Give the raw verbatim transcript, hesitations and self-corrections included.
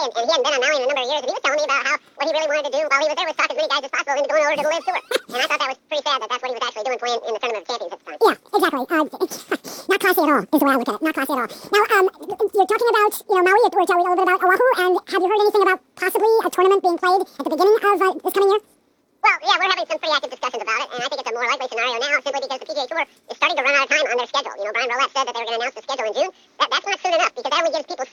and, and he hadn't been on Maui in a number of years, and he was telling me about how what he really wanted to do while he was there was talk as many guys as possible into going over to the Live Tour. And I thought that was pretty sad that that's what he was actually doing playing in the Tournament of Champions at the time. Yeah, exactly. Uh, not classy at all is the way I look at it. Not classy at all. Now, um, you're talking about, you know, Maui, we're talking a little bit about Oahu, and have you heard anything about possibly a tournament being played at the beginning of uh, this coming year? Well, yeah, we're having some pretty active discussions about it, and I think it's a more likely scenario now simply because the P G A Tour is starting to run out of time on their schedule. You know, Brian Rowlett said that they were going to announce the schedule in June. That, that's not soon enough, because that would give people